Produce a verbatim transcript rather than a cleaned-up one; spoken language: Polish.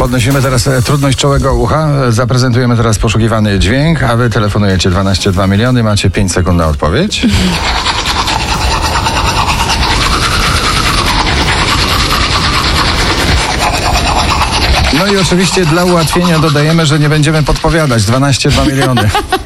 Podnosimy teraz e, trudność czołego ucha. Zaprezentujemy teraz poszukiwany dźwięk, a wy telefonujecie dwanaście dwa miliony. Macie pięć sekund na odpowiedź. No i oczywiście dla ułatwienia dodajemy, że nie będziemy podpowiadać. dwanaście dwa miliony.